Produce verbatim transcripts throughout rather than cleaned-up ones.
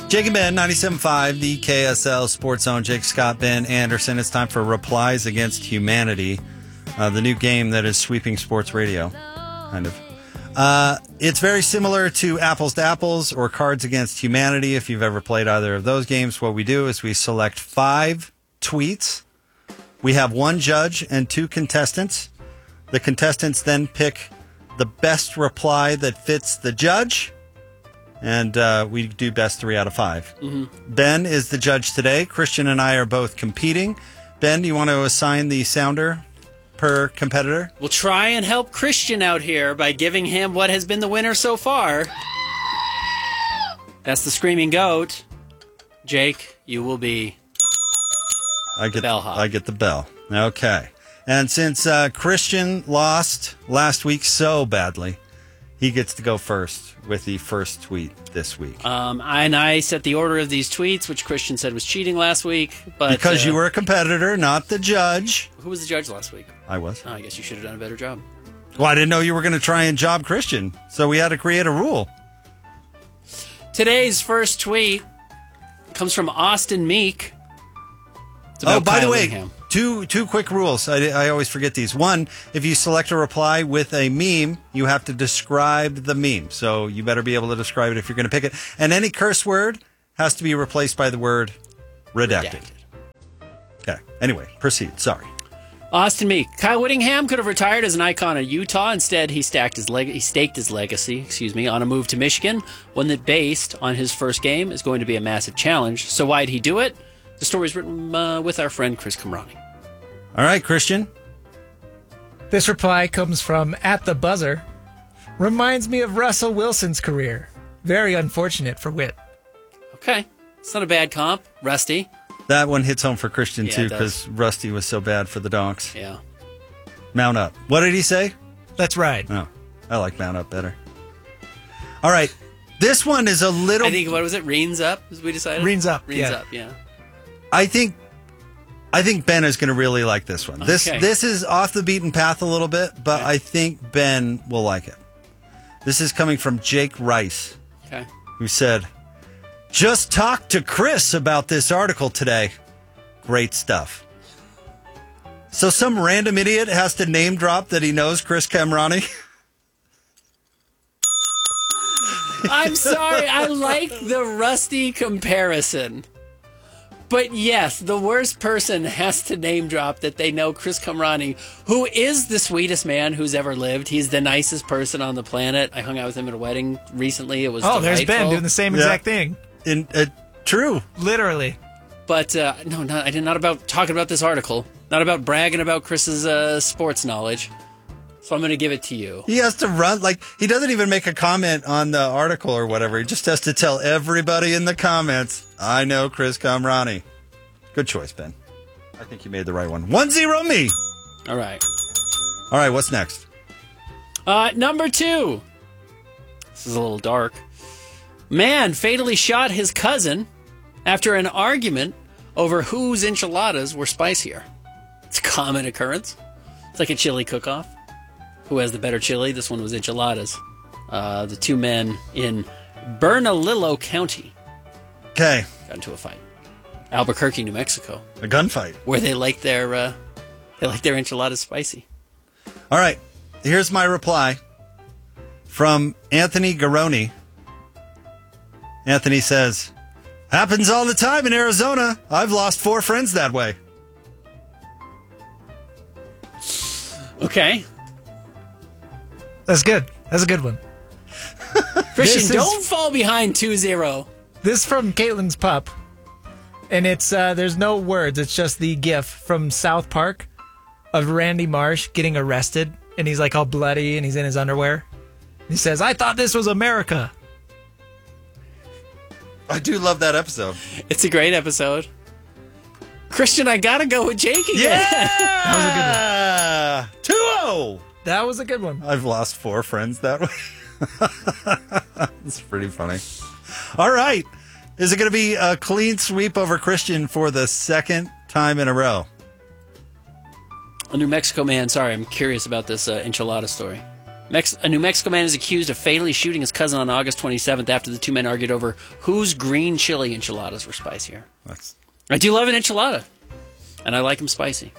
Jake and Ben, ninety-seven point five, the K S L Sports Zone. Jake Scott, Ben Anderson. It's time for Replies Against Humanity, uh, the new game that is sweeping sports radio, kind of. Uh, it's very similar to Apples to Apples or Cards Against Humanity. If you've ever played either of those games, what we do is we select five tweets. We have one judge and two contestants. The contestants then pick the best reply that fits the judge. And uh, we do best three out of five. Mm-hmm. Ben is the judge today. Christian and I are both competing. Ben, do you want to assign the sounder per competitor? We'll try and help Christian out here by giving him what has been the winner so far. That's the Screaming Goat. Jake, you will be I get, bellhop. I get the bell. Okay. And since uh, Christian lost last week so badly, he gets to go first with the first tweet this week. Um, and I set the order of these tweets, which Christian said was cheating last week. But Because uh, you were a competitor, not the judge. Who was the judge last week? I was. Oh, I guess you should have done a better job. Well, I didn't know you were going to try and job Christian, so we had to create a rule. Today's first tweet comes from Austin Meek. It's Oh, about by Kyle the way, Whittingham. two two quick rules. I, I always forget these. One, if you select a reply with a meme, you have to describe the meme. So you better be able to describe it if you're going to pick it. And any curse word has to be replaced by the word redacted. Redacted. Okay. Anyway, proceed. Sorry. Austin Meek. Kyle Whittingham could have retired as an icon of Utah. Instead, he stacked his leg- he staked his legacy, excuse me, on a move to Michigan, one that, based on his first game, is going to be a massive challenge. So why'd he do it? The story's written uh, with our friend Chris Kamrani. All right, Christian. This reply comes from At the Buzzer. Reminds me of Russell Wilson's career. Very unfortunate for Whit. Okay. It's not a bad comp. Rusty. That one hits home for Christian, Yeah, too, it does. because Rusty was so bad for the Donks. Yeah. Mount up. What did he say? That's right. Oh, I like Mount up better. All right. This one is a little... I think, what was it? Reins up, as we decided? Reins up, Reins yeah. up, yeah. I think I think Ben is going to really like this one. This Okay. this is off the beaten path a little bit, but Okay. I think Ben will like it. This is coming from Jake Rice, Okay. who said, "Just talked to Chris about this article today. Great stuff." So some random idiot has to name drop that he knows Chris Kamrani. I'm sorry. I like the Rusty comparison. But yes, the worst person has to name drop that they know Chris Kamrani, who is the sweetest man who's ever lived. He's the nicest person on the planet. I hung out with him at a wedding recently. It was Oh, there's Ben delightful. doing the same Yeah. exact thing. In uh, true. Literally. But uh, no, not, I did not about talking about this article. Not about bragging about Chris's uh, sports knowledge. So I'm going to give it to you. He has to run, like, he doesn't even make a comment on the article or whatever. He just has to tell everybody in the comments, I know Chris Kamrani. Good choice, Ben. I think you made the right one. One zero me. All right. All right, what's next? Uh, number two. This is a little dark. Man fatally shot his cousin after an argument over whose enchiladas were spicier. It's a common occurrence. It's like a chili cook-off. Who has the better chili? This one was enchiladas. Uh, the two men in Bernalillo County Okay, got into a fight. Albuquerque, New Mexico, a gunfight. where they like their uh, they like their enchiladas spicy. All right, here's my reply from Anthony Garoni. Anthony says, happens all the time in Arizona. I've lost four friends that way. Okay, That's good. That's a good one. Christian, This is- don't fall behind two zero. This is from Caitlin's pup. And it's uh, there's no words. It's just the gif from South Park of Randy Marsh getting arrested. And he's like all bloody and he's in his underwear. He says, I thought this was America. I do love that episode. It's a great episode. Christian, I gotta go with Jake again. Yeah! two oh! That was a good one. I've lost four friends that way. It's pretty funny. All right. Is it going to be a clean sweep over Christian for the second time in a row? A New Mexico man. Sorry, I'm curious about this uh, enchilada story. Mex- a New Mexico man is accused of fatally shooting his cousin on August twenty-seventh after the two men argued over whose green chili enchiladas were spicier. That's... I do love an enchilada, and I like them spicy.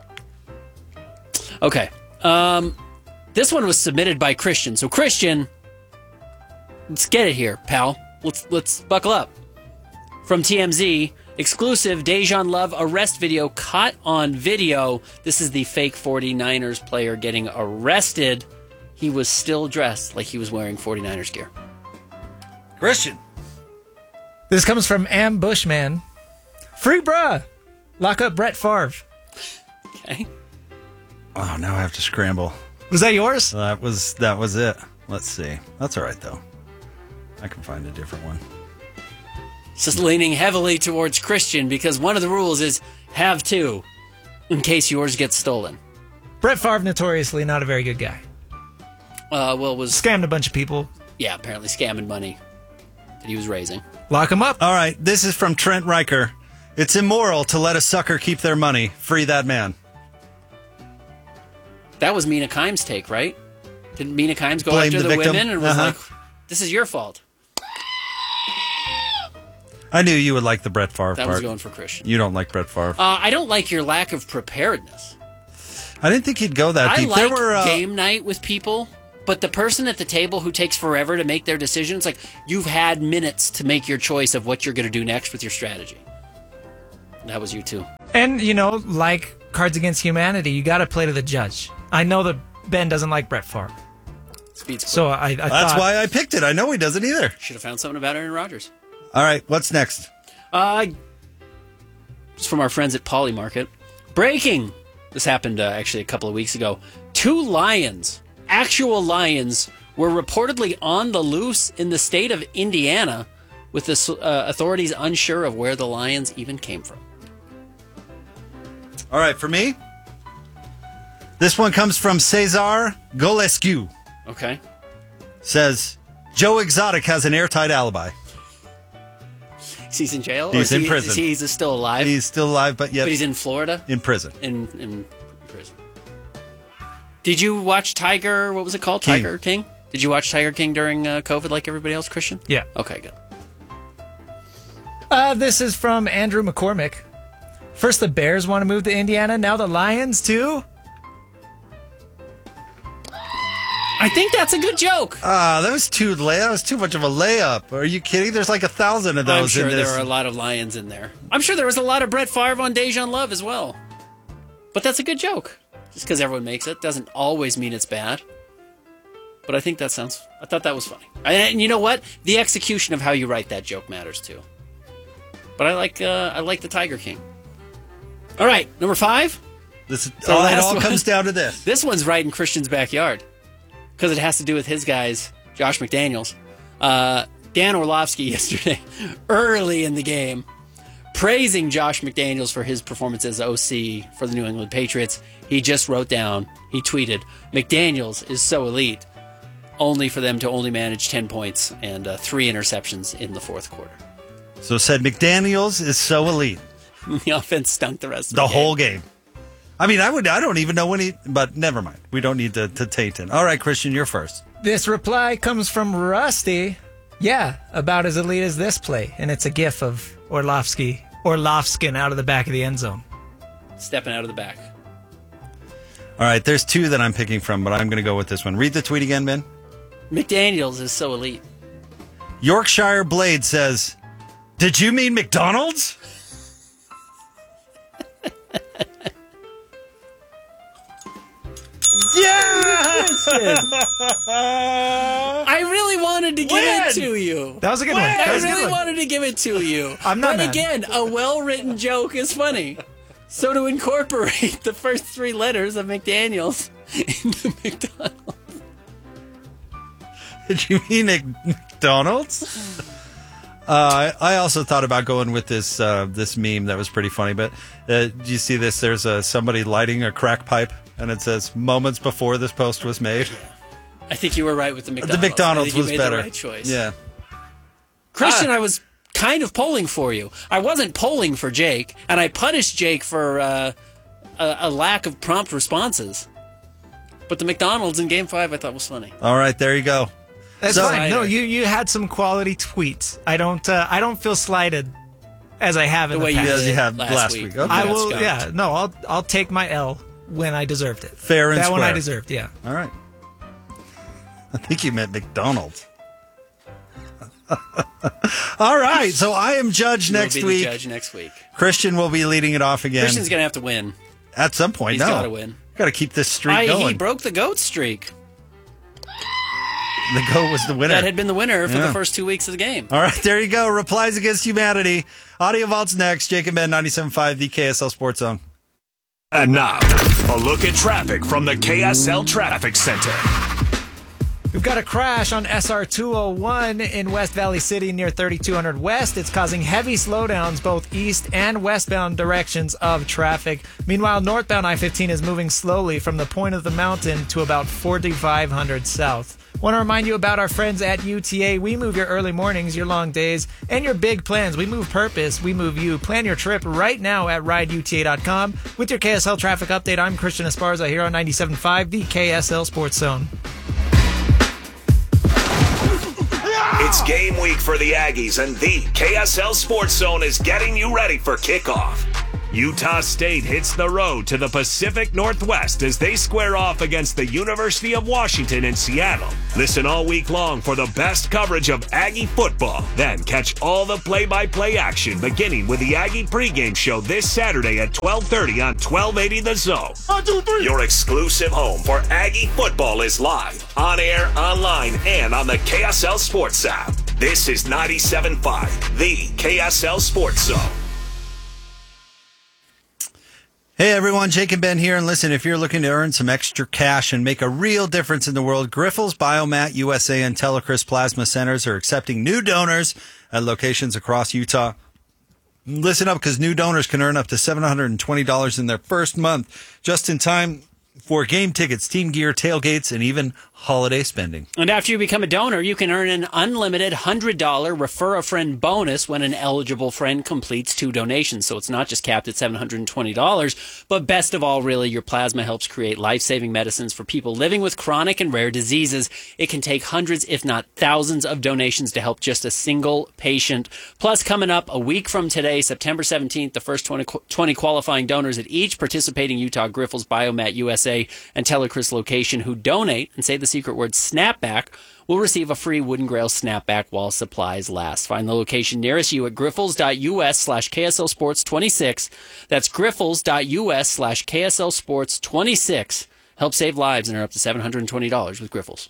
Okay. Um, this one was submitted by Christian. So, Christian, let's get it here, pal. Let's let's buckle up. From T M Z, exclusive Dejan Love arrest video caught on video. This is the fake forty-niners player getting arrested. He was still dressed like he was wearing forty-niners gear. Christian. This comes from Ambushman. Free bruh. Lock up Brett Favre. Okay. Oh, now I have to scramble. Was that yours? That was that was it. Let's see. That's all right, though. I can find a different one. Just leaning heavily towards Christian because one of the rules is have two in case yours gets stolen. Brett Favre, notoriously not a very good guy. Uh, well, was Scammed a bunch of people. yeah, apparently scamming money that he was raising. Lock him up. All right, this is from Trent Riker. It's immoral to let a sucker keep their money. Free that man. That was Mina Kimes' take, right? Didn't Mina Kimes go Blame after the the, victim? women and was Uh-huh. like, "This is your fault"? I knew you would like the Brett Favre That part. was going for Christian. You don't like Brett Favre. Uh, I don't like your lack of preparedness. I didn't think he'd go that I deep. like there were uh, game night with people, but the person at the table who takes forever to make their decisions, like you've had minutes to make your choice of what you're going to do next with your strategy. That was you too. And, you know, like Cards Against Humanity, you got to play to the judge. I know that Ben doesn't like Brett Favre. Speed's So I, I That's thought, why I picked it. I know he doesn't either. should have found something about Aaron Rodgers. All right, what's next? Uh, it's from our friends at Polymarket. Breaking. This happened uh, actually a couple of weeks ago. Two lions, actual lions, were reportedly on the loose in the state of Indiana, with the uh, authorities unsure of where the lions even came from. All right, for me, this one comes from Cesar Golescu. Okay. Says, Joe Exotic has an airtight alibi. He's in jail? He's or is in he, prison. Is he, he's still alive? He's still alive, but yet but he's in Florida? in prison. In, in prison. Did you watch Tiger, what was it called? King. Tiger King? Did you watch Tiger King during uh, COVID like everybody else, Christian? yeah. Okay, good. Uh, this is from Andrew McCormick. First the Bears want to move to Indiana, now the Lions too? I think that's a good joke. Ah, that was too lay. That was too much of a layup. Are you kidding? There's like a thousand of those I'm sure in this. there are a lot of lions in there. I'm sure there was a lot of Brett Favre on Dejan Love as well. But that's a good joke. Just because everyone makes it doesn't always mean it's bad. But I think that sounds... I thought that was funny. And you know what? The execution of how you write that joke matters too. But I like uh, I like the Tiger King. All right, number five. This is, The oh, it last all one. comes down to this. This one's right in Christian's backyard because it has to do with his guys, Josh McDaniels. Uh, Dan Orlovsky yesterday, early in the game, praising Josh McDaniels for his performance as O C for the New England Patriots. He just wrote down, he tweeted, McDaniels is so elite, only for them to only manage ten points and uh, three interceptions in the fourth quarter. So said McDaniels is so elite. The offense stunk the rest of The the, whole game. game. I mean, I would. I don't even know when he. But never mind. We don't need to, to taint him. All right, Christian, you're first. This reply comes from Rusty. Yeah, about as elite as this play. And it's a gif of Orlovsky, Orlovskin out of the back of the end zone. Stepping out of the back. All right, there's two that I'm picking from, but I'm going to go with this one. Read the tweet again, Ben. McDaniels is so elite. Yorkshire Blade says, "Did you mean McDonald's?" Yeah! I really wanted to give When? it to you. That was a good one. That I was a really good one. wanted to give it to you. I'm not But mad. again, a well-written joke is funny. So to incorporate the first three letters of McDaniels into McDonald's. Did you mean Mc- McDonald's? Uh, I I also thought about going with this uh, this meme that was pretty funny. But uh, do you see this? There's uh, somebody lighting a crack pipe, and it says moments before this post was made. I think you were right with the McDonald's. The McDonald's I think was you made better. The right choice. Yeah. Christian, Ah. I was kind of polling for you. I wasn't polling for Jake, and I punished Jake for uh, a, a lack of prompt responses. But the McDonald's in Game Five, I thought was funny. All right, there you go. That's So- fine. No, you you had some quality tweets. I don't uh, I don't feel slighted as I have in The the, way you past. As you did had last, last week. week. Okay. I got will. skunked. Yeah. No, I'll I'll take my L when I deserved it. Fair and that one I square. deserved. Yeah. All right. I think you meant McDonald's. All right, so I am judge You'll next be the week. judge next week. Christian will be leading it off again. Christian's gonna have to win. At some point, He's no. gotta win. Got to keep this streak I, going. he broke the goat streak. The goat was the winner. That had been the winner for Yeah. the first two weeks of the game. All right, there you go. Replies Against Humanity. Audio Vault's next. Jake and Ben, ninety-seven point five, the K S L Sports Zone. And now, a look at traffic from the K S L Traffic Center. We've got a crash on S R two oh one in West Valley City near thirty-two hundred West. It's causing heavy slowdowns both east and westbound directions of traffic. Meanwhile, northbound I fifteen is moving slowly from the point of the mountain to about forty-five hundred south. Want to remind you about our friends at U T A. We move your early mornings, your long days, and your big plans. We move purpose. We move you. Plan your trip right now at ride U T A dot com. With your K S L traffic update, I'm Christian Esparza here on ninety-seven point five, the K S L Sports Zone. It's game week for the Aggies, and the K S L Sports Zone is getting you ready for kickoff. Utah State hits the road to the Pacific Northwest as they square off against the University of Washington in Seattle. Listen all week long for the best coverage of Aggie football. Then catch all the play-by-play action, beginning with the Aggie pregame show this Saturday at twelve thirty on twelve eighty The Zone. One, two, three. Your exclusive home for Aggie football is live, on air, online, and on the K S L Sports app. This is ninety-seven point five, the K S L Sports Zone. Hey everyone, Jake and Ben here, and listen, if you're looking to earn some extra cash and make a real difference in the world, Grifols, Biomat, U S A, and Telecris Plasma Centers are accepting new donors at locations across Utah. Listen up, because new donors can earn up to seven hundred twenty dollars in their first month, just in time for game tickets, team gear, tailgates, and even holiday spending. And after you become a donor, you can earn an unlimited one hundred dollars refer a friend bonus when an eligible friend completes two donations. So it's not just capped at seven hundred twenty dollars, but best of all, really, your plasma helps create life-saving medicines for people living with chronic and rare diseases. It can take hundreds, if not thousands, of donations to help just a single patient. Plus, coming up a week from today, September seventeenth, the first twenty, twenty qualifying donors at each participating Utah Grifols, Biomat, U S A, and Telecris location who donate and say the secret word snapback will receive a free Wooden Grail snapback while supplies last. Find the location nearest you at griffles.us slash KSL Sports 26. That's griffles.us slash KSL Sports 26. Help save lives and earn up to seven hundred twenty dollars with Griffles.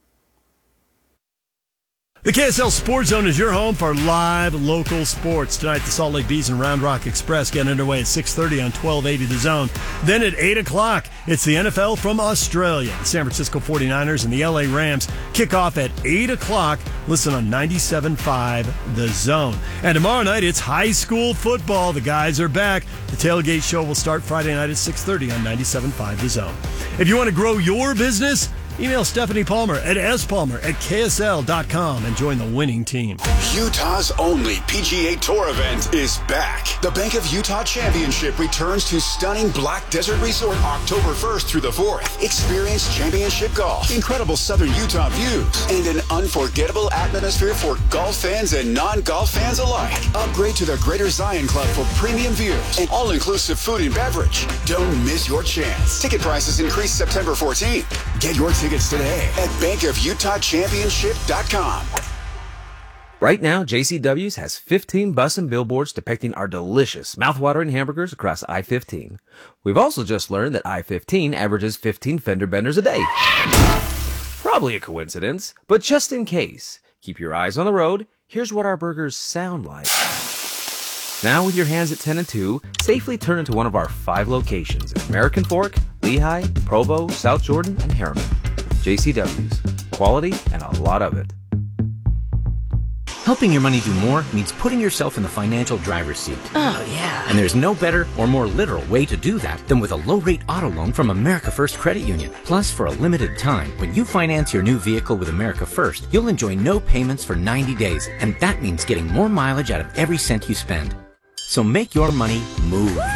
The K S L Sports Zone is your home for live local sports. Tonight, the Salt Lake Bees and Round Rock Express get underway at six thirty on twelve eighty The Zone. Then at eight o'clock, it's the N F L from Australia. The San Francisco forty-niners and the L A Rams kick off at eight o'clock. Listen on ninety-seven point five The Zone. And tomorrow night, it's high school football. The guys are back. The tailgate show will start Friday night at six thirty on ninety-seven point five The Zone. If you want to grow your business, email Stephanie Palmer at s palmer at k s l dot com and join the winning team. Utah's only P G A Tour event is back. The Bank of Utah Championship returns to stunning Black Desert Resort October first through the fourth. Experience championship golf, incredible southern Utah views, and an unforgettable atmosphere for golf fans and non-golf fans alike. Upgrade to the Greater Zion Club for premium views and all-inclusive food and beverage. Don't miss your chance. Ticket prices increase September fourteenth. Get your tickets today at bank of utah championship dot com. Right now, J C W's has fifteen bus and billboards depicting our delicious, mouthwatering hamburgers across I fifteen. We've also just learned that I fifteen averages fifteen fender benders a day. Probably a coincidence, but just in case, keep your eyes on the road. Here's what our burgers sound like. Now, with your hands at ten and two, safely turn into one of our five locations in American Fork, Lehigh, Provo, South Jordan, and Harriman. J C W's. Quality and a lot of it. Helping your money do more means putting yourself in the financial driver's seat. Oh, yeah. And there's no better or more literal way to do that than with a low-rate auto loan from America First Credit Union. Plus, for a limited time, when you finance your new vehicle with America First, you'll enjoy no payments for ninety days, and that means getting more mileage out of every cent you spend. So make your money move.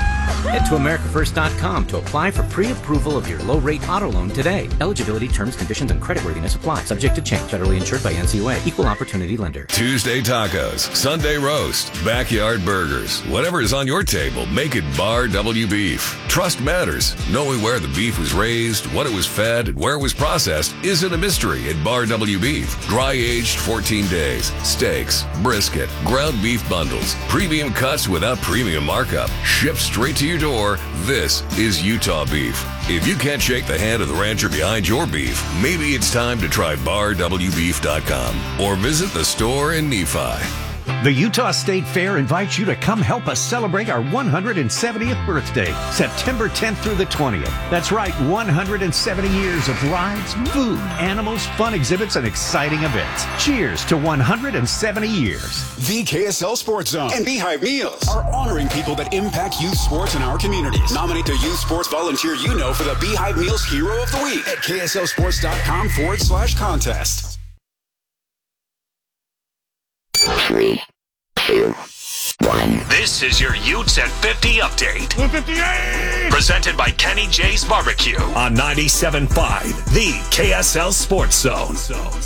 Head to america first dot com to apply for pre-approval of your low-rate auto loan today. Eligibility, terms, conditions, and creditworthiness apply. Subject to change. Federally insured by N C U A. Equal opportunity lender. Tuesday tacos, Sunday roast, backyard burgers. Whatever is on your table, make it Bar W Beef. Trust matters. Knowing where the beef was raised, what it was fed, and where it was processed isn't a mystery at Bar W Beef. Dry-aged fourteen days. Steaks, brisket, ground beef bundles, premium cuts without premium markup. Shipped straight to your door. This is Utah beef. If you can't shake the hand of the rancher behind your beef, maybe it's time to try bar w beef dot com or visit the store in Nephi. The Utah State Fair invites you to come help us celebrate our one hundred seventieth birthday, September tenth through the twentieth. That's right, one hundred seventy years of rides, food, animals, fun exhibits, and exciting events. Cheers to one hundred seventy years. The K S L Sports Zone and Beehive Meals are honoring people that impact youth sports in our communities. Nominate the youth sports volunteer you know for the Beehive Meals Hero of the Week at K S L sports dot com forward slash contest. Three, two, one. This is your Utes at fifty update. fifty-eight! Presented by Kenny J's Barbecue on ninety-seven point five, the K S L Sports Zone.